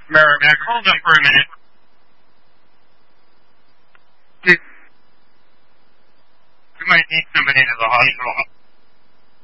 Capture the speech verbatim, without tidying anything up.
Merrimack, hold on for a minute. Did, we might need somebody to the hospital.